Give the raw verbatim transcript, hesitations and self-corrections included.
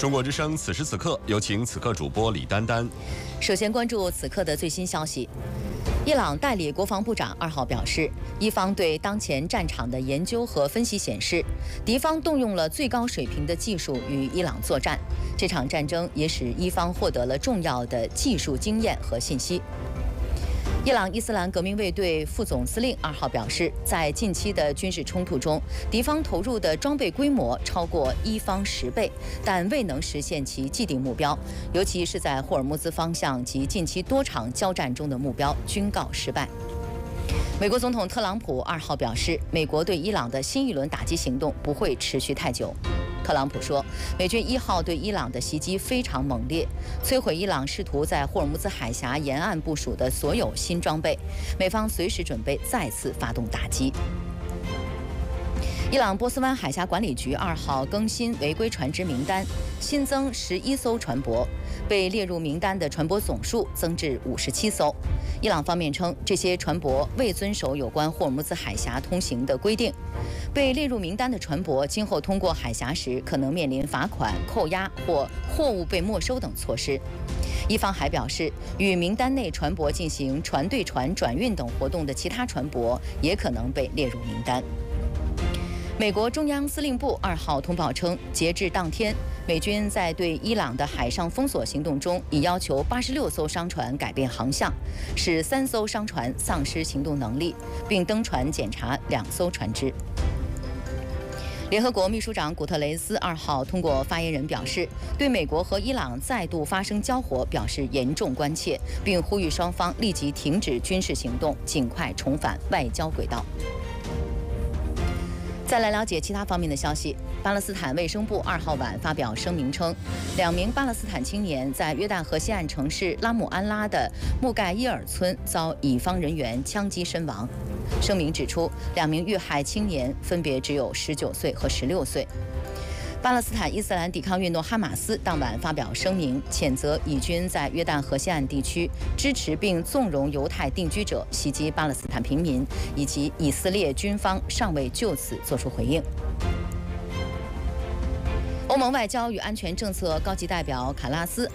中国之声此时此刻，有请此刻主播李丹丹。 首先关注此刻的最新消息。伊朗代理国防部长二号表示，伊方对当前战场的研究和分析显示，敌方动用了最高水平的技术与伊朗作战。这场战争也使伊方获得了重要的技术经验和信息。伊朗伊斯兰革命卫队副总司令二号表示，在近期的军事冲突中，敌方投入的装备规模超过伊方十倍，但未能实现其既定目标，尤其是在霍尔木兹方向及近期多场交战中的目标均告失败。美国总统特朗普二号表示，美国对伊朗的新一轮打击行动不会持续太久。特朗普说，美军一号对伊朗的袭击非常猛烈，摧毁伊朗试图在霍尔木兹海峡沿岸部署的所有新装备，美方随时准备再次发动打击。伊朗波斯湾海峡管理局二号更新违规船只名单，新增十一艘船舶，被列入名单的船舶总数增至五十七艘。伊朗方面称，这些船舶未遵守有关霍尔木兹海峡通行的规定。被列入名单的船舶今后通过海峡时，可能面临罚款、扣押或货物被没收等措施。伊方还表示，与名单内船舶进行船对船转运等活动的其他船舶也可能被列入名单。美国中央司令部二号通报称，截至当天，美军在对伊朗的海上封锁行动中，已要求八十六艘商船改变航向，使三艘商船丧失行动能力，并登船检查两艘船只。联合国秘书长古特雷斯二号通过发言人表示，对美国和伊朗再度发生交火表示严重关切，并呼吁双方立即停止军事行动，尽快重返外交轨道。再来了解其他方面的消息。巴勒斯坦卫生部二号晚发表声明称，两名巴勒斯坦青年在约旦河西岸城市拉姆安拉的木盖伊尔村遭以方人员枪击身亡。声明指出，两名遇害青年分别只有十九岁和十六岁。巴勒斯坦伊斯兰抵抗运动哈马斯当晚发表声明，谴责以军在约旦河西岸地区支持并纵容犹太定居者袭击巴勒斯坦平民，以及以色列军方尚未就此作出回应。欧盟外交与安全政策高级代表卡拉斯